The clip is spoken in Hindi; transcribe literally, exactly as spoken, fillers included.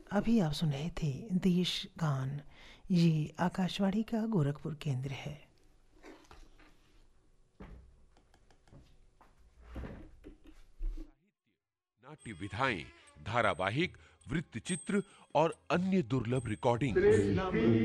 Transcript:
अभी आप सुन रहे थे देश गान। ये आकाशवाणी का गोरखपुर केंद्र है। नाट्य विधाएं, धारावाहिक, वृत्तचित्र और अन्य दुर्लभ रिकॉर्डिंग्स